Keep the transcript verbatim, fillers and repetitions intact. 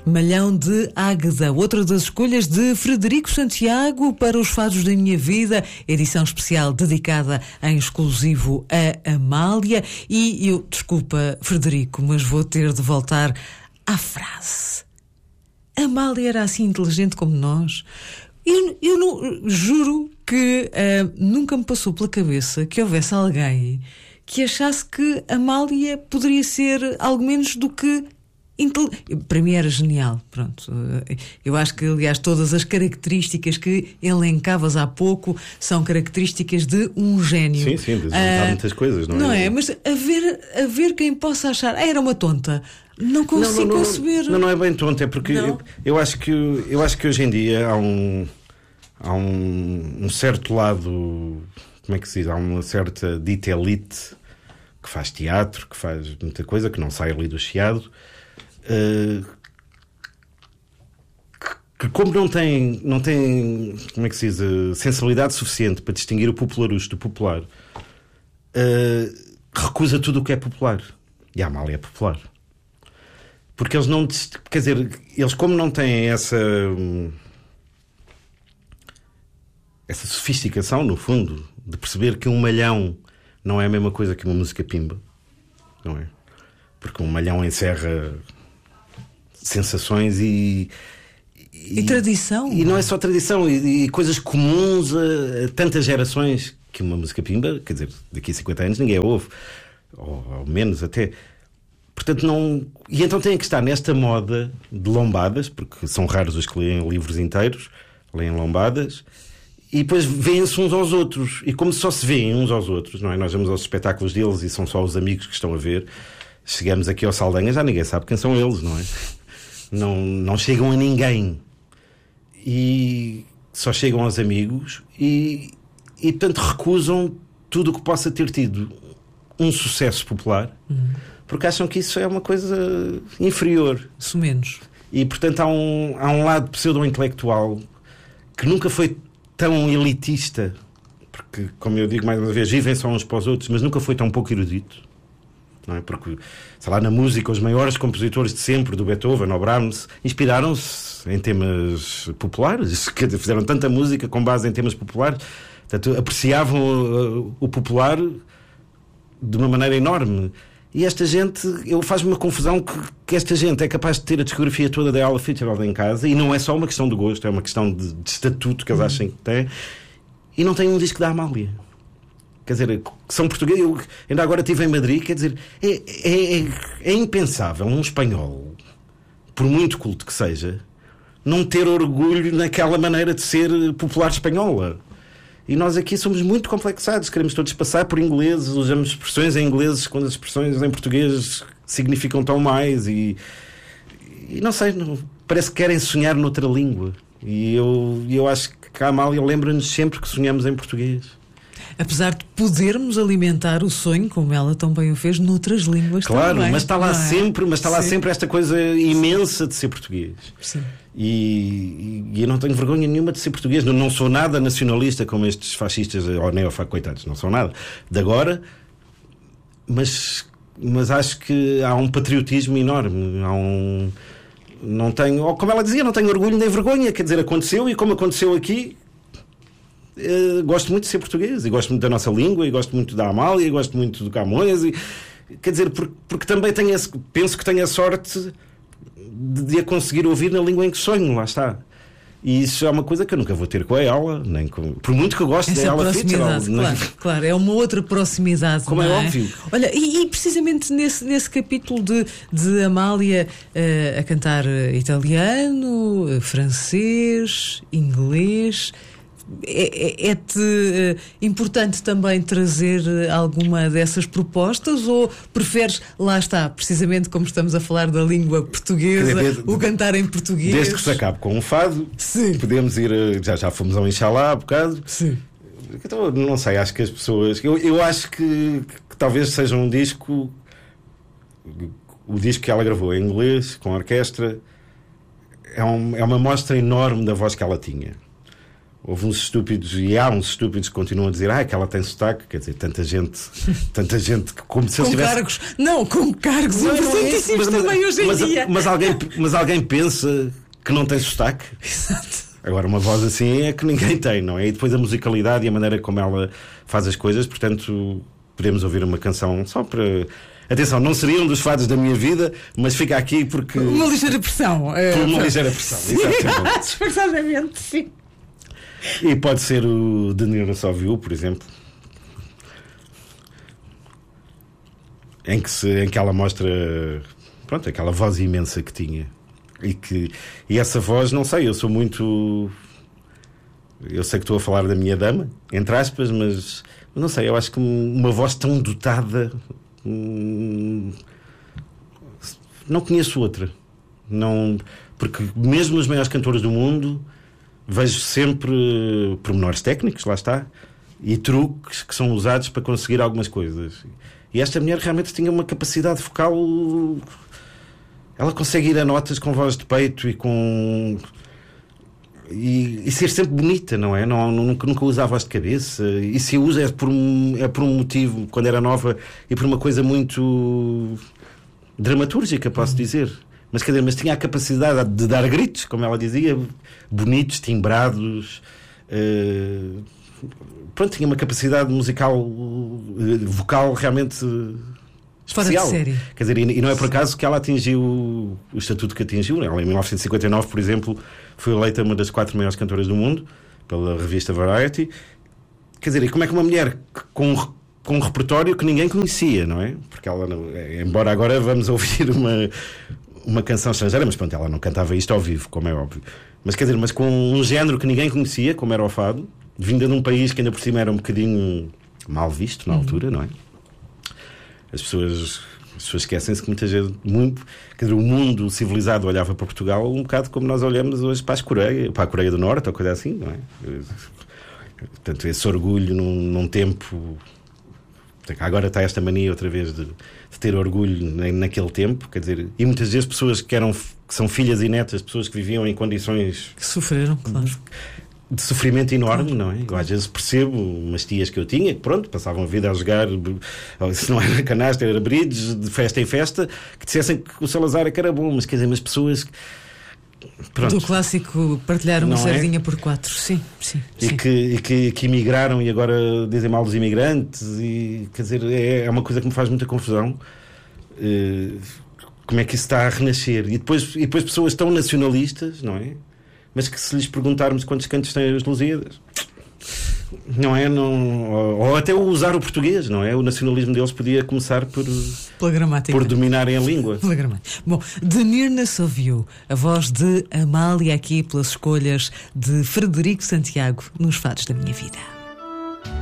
Malhão de Águeda, outra das escolhas de Frederico Santiago para os Fados da Minha Vida, edição especial dedicada em exclusivo a Amália. E eu, desculpa, Frederico, mas vou ter de voltar à frase. Amália era assim inteligente como nós? Eu, eu não, juro que uh, nunca me passou pela cabeça que houvesse alguém que achasse que Amália poderia ser algo menos do que para mim era genial, pronto. Eu acho que, aliás, todas as características que elencavas há pouco são características de um gênio. Sim, sim, de ah, muitas coisas, não é? Não é? Mas haver, haver quem possa achar, ah, era uma tonta. Não consigo não, não, não, conceber. Não, não é bem tonta, é porque eu, eu, acho que, eu acho que hoje em dia há um, há um, um certo lado, como é que se diz? Há uma certa dita elite que faz teatro, que faz muita coisa, que não sai ali do chiado. Uh, que, que como não tem, não tem, como é que se diz, uh, sensibilidade suficiente para distinguir o popularucho do popular, uh, recusa tudo o que é popular. E a Amália é popular. Porque eles não, quer dizer, eles como não têm essa essa sofisticação, no fundo, de perceber que um malhão não é a mesma coisa que uma música pimba, não é? Porque um malhão encerra sensações e, e, e tradição. E não é só tradição, e, e coisas comuns a, a tantas gerações que uma música pimba, quer dizer, daqui a cinquenta anos ninguém a ouve, ou, ou menos até. Portanto, não. E então tem que estar nesta moda de lombadas, porque são raros os que leem livros inteiros, leem lombadas, e depois veem-se uns aos outros. E como só se veem uns aos outros, não é? Nós vamos aos espetáculos deles e são só os amigos que estão a ver. Chegamos aqui ao Saldanha, já ninguém sabe quem são eles, não é? Não, não chegam a ninguém. E só chegam aos amigos e, e portanto, recusam tudo o que possa ter tido um sucesso popular, uhum. porque acham que isso é uma coisa inferior. Isso menos. E, portanto, há um, há um lado pseudo-intelectual que nunca foi tão elitista, porque, como eu digo mais uma vez, vivem só uns para os outros, mas nunca foi tão pouco erudito. Não é? Porque, sei lá, na música, os maiores compositores de sempre, do Beethoven ao Brahms, inspiraram-se em temas populares, quer dizer, fizeram tanta música com base em temas populares, portanto, apreciavam o, o popular de uma maneira enorme. E esta gente, eu faz-me uma confusão que, que esta gente é capaz de ter a discografia toda da Ella Fitzgerald em casa, e não é só uma questão do gosto, é uma questão de, de estatuto que eles acham que têm, e não tem um disco da Amália. Quer dizer, que são portugueses. Eu ainda agora estive em Madrid, quer dizer, é, é, é, é impensável um espanhol, por muito culto que seja, não ter orgulho naquela maneira de ser popular espanhola. E nós aqui somos muito complexados, queremos todos passar por ingleses, usamos expressões em ingleses quando as expressões em português significam tão mais, e, e não sei, não, parece que querem sonhar noutra língua. E eu, eu acho que a Amália lembra-nos sempre que sonhamos em português. Apesar de podermos alimentar o sonho, como ela também o fez, noutras línguas. Claro, também, mas está lá é? sempre, mas está lá Sim. sempre esta coisa imensa de ser português. Sim. E, e eu não tenho vergonha nenhuma de ser português. Não, não sou nada nacionalista como estes fascistas ou neofascistas, coitados, não sou nada de agora, mas, mas acho que há um patriotismo enorme. Há um. Não tenho, ou como ela dizia, não tenho orgulho nem vergonha. Quer dizer, aconteceu, e como aconteceu aqui. Uh, gosto muito de ser português, e gosto muito da nossa língua, e gosto muito da Amália, e gosto muito do Camões, e, quer dizer, porque, porque também tenho esse, penso que tenho a sorte de, de a conseguir ouvir na língua em que sonho, lá está. E isso é uma coisa que eu nunca vou ter com a Ella, nem com, por muito que eu goste dela. Fitzgerald, claro, claro, é uma outra proximidade, como não é, é óbvio. Olha, e, e precisamente nesse, nesse capítulo de, de Amália uh, a cantar italiano, uh, francês, inglês. É, é-te é importante também trazer alguma dessas propostas, ou preferes, lá está, precisamente como estamos a falar da língua portuguesa, dizer, o cantar em português? Desde que se acabe com um fado, sim. Podemos ir, já, já fomos ao Inxalá há bocado. Sim. Então, não sei, acho que as pessoas, eu, eu acho que, que talvez seja um disco, o disco que ela gravou em inglês, com a orquestra, é, um, é uma mostra enorme da voz que ela tinha. houve uns estúpidos, e há uns estúpidos que continuam a dizer ah, que ela tem sotaque, quer dizer, tanta gente, tanta gente que como se com tivesse... cargos, não, com cargos importantíssimos também hoje em mas, dia. Mas alguém, mas alguém pensa que não tem sotaque? Exato. Agora, uma voz assim é que ninguém tem, não é? E depois a musicalidade e a maneira como ela faz as coisas, portanto, podemos ouvir uma canção só para... Atenção, não seria um dos fados da minha vida, mas fica aqui porque... Uma ligeira pressão. Por uma ligeira pressão, exatamente. Disfarçadamente, sim. E pode ser o The Nearness of You, por exemplo, em que, se, em que ela mostra, pronto, aquela voz imensa que tinha. E, que, e essa voz, não sei, eu sou muito... Eu sei que estou a falar da minha dama, entre aspas, mas não sei, eu acho que uma voz tão dotada... Hum, não conheço outra. Não, porque mesmo os maiores cantores do mundo vejo sempre pormenores técnicos, lá está, e truques que são usados para conseguir algumas coisas. E esta mulher realmente tinha uma capacidade vocal. Ela consegue ir a notas com voz de peito e com... E, e ser sempre bonita, não é? Não, nunca, nunca usa a voz de cabeça. E se usa é por, um, é por um motivo, quando era nova, e por uma coisa muito dramatúrgica, posso dizer. Mas, quer dizer, mas tinha a capacidade de dar gritos, como ela dizia, bonitos, timbrados. Uh, pronto, tinha uma capacidade musical, uh, vocal realmente especial. Fora de série. Quer dizer, e, e não é por acaso que ela atingiu o, o estatuto que atingiu. Ela, em mil novecentos e cinquenta e nove, por exemplo, foi eleita uma das quatro maiores cantoras do mundo pela revista Variety. Quer dizer, e como é que uma mulher com, com um repertório que ninguém conhecia, não é? Porque ela, não, embora agora vamos ouvir uma, uma canção estrangeira, mas pronto, ela não cantava isto ao vivo, como é óbvio. Mas quer dizer, mas com um género que ninguém conhecia, como era o fado, vinda de um país que ainda por cima era um bocadinho mal visto na altura, não é? As pessoas, as pessoas esquecem-se que muita gente, muito, quer dizer, o mundo civilizado olhava para Portugal um bocado como nós olhamos hoje para, as Coreia, para a Coreia do Norte ou coisa assim, não é? Portanto, esse orgulho num, num tempo... Agora está esta mania outra vez de, de ter orgulho naquele tempo, quer dizer, e muitas vezes pessoas que, eram, que são filhas e netas, pessoas que viviam em condições... Que sofreram, claro. De sofrimento enorme, não é? Eu às vezes percebo umas tias que eu tinha que, pronto, passavam a vida a jogar, se não era canastra, era bridge, de festa em festa, que dissessem que o Salazar é que era bom, mas quer dizer, mas pessoas... Pronto. Do clássico partilhar uma Não sardinha é? por quatro, sim, sim, E, sim. que, e que, que emigraram e agora dizem mal dos imigrantes, e quer dizer, é, é uma coisa que me faz muita confusão. Uh, como é que isso está a renascer? E depois, e depois pessoas tão nacionalistas, não é? Mas que se lhes perguntarmos quantos cantos têm as Lusíadas, não é? Não, ou, ou até usar o português, não é? O nacionalismo deles podia começar por, Pela gramática. por dominarem a língua. Pela gramática. Bom, The Nearness of You, a voz de Amália aqui pelas escolhas de Frederico Santiago nos Fados da Minha Vida.